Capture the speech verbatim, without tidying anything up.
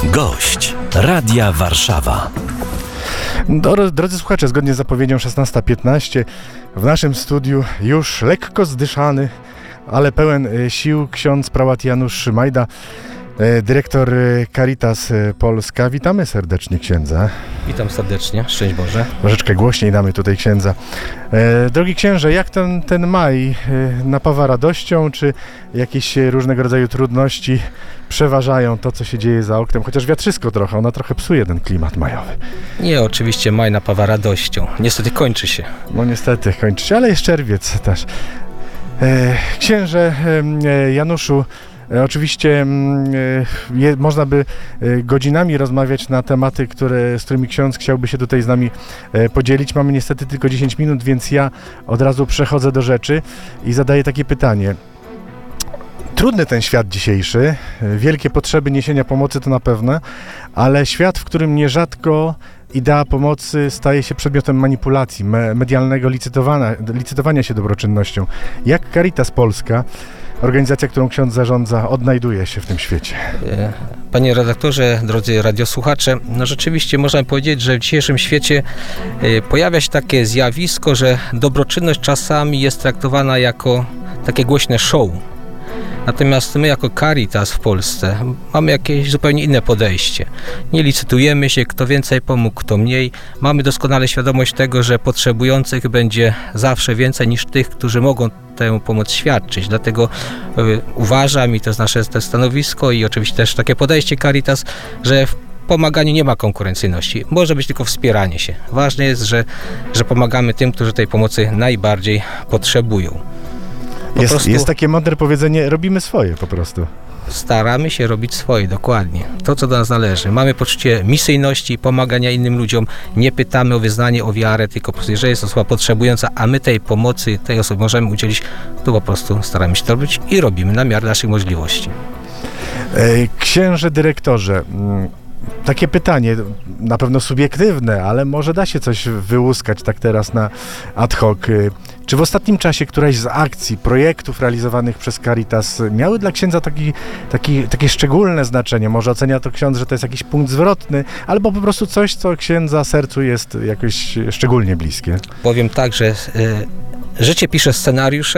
Gość Radia Warszawa. Drodzy słuchacze, zgodnie z zapowiedzią szesnasta piętnaście w naszym studiu już lekko zdyszany, ale pełen sił ksiądz prałat Janusz Majda, dyrektor Caritas Polska. Witamy serdecznie księdza. Witam serdecznie, szczęść Boże. Troszeczkę głośniej damy tutaj księdza. Drogi księże, jak ten, ten maj napawa radością, czy jakieś różnego rodzaju trudności przeważają to, co się dzieje za oknem? Chociaż wiatrzysko trochę, ona trochę psuje ten klimat majowy. Nie, oczywiście maj napawa radością. Niestety kończy się. No niestety kończy się, ale jest czerwiec też. Księże Januszu, oczywiście je, można by godzinami rozmawiać na tematy, które, z którymi ksiądz chciałby się tutaj z nami podzielić. Mamy niestety tylko dziesięć minut, więc ja od razu przechodzę do rzeczy i zadaję takie pytanie. Trudny ten świat dzisiejszy, wielkie potrzeby niesienia pomocy to na pewno, ale świat, w którym nierzadko idea pomocy staje się przedmiotem manipulacji, me, medialnego licytowania, licytowania się dobroczynnością. Jak Caritas Polska, organizacja, którą ksiądz zarządza, odnajduje się w tym świecie? Panie redaktorze, drodzy radiosłuchacze, no rzeczywiście można powiedzieć, że w dzisiejszym świecie pojawia się takie zjawisko, że dobroczynność czasami jest traktowana jako takie głośne show. Natomiast my jako Caritas w Polsce mamy jakieś zupełnie inne podejście. Nie licytujemy się, kto więcej pomógł, kto mniej. Mamy doskonale świadomość tego, że potrzebujących będzie zawsze więcej niż tych, którzy mogą tę pomoc świadczyć. Dlatego y, uważam, i to jest nasze to stanowisko i oczywiście też takie podejście Caritas, że w pomaganiu nie ma konkurencyjności. Może być tylko wspieranie się. Ważne jest, że, że pomagamy tym, którzy tej pomocy najbardziej potrzebują. Jest, jest takie mądre powiedzenie, robimy swoje po prostu. Staramy się robić swoje, dokładnie. To, co do nas należy. Mamy poczucie misyjności, pomagania innym ludziom. Nie pytamy o wyznanie, o wiarę, tylko po prostu, jeżeli jest osoba potrzebująca, a my tej pomocy, tej osobie możemy udzielić, to po prostu staramy się to robić i robimy na miarę naszych możliwości. Księże dyrektorze, takie pytanie, na pewno subiektywne, ale może da się coś wyłuskać tak teraz na ad hoc. Czy w ostatnim czasie któraś z akcji, projektów realizowanych przez Caritas miały dla księdza taki, taki, takie szczególne znaczenie? Może ocenia to ksiądz, że to jest jakiś punkt zwrotny, albo po prostu coś, co księdza sercu jest jakoś szczególnie bliskie? Powiem tak, że y, życie pisze scenariusze,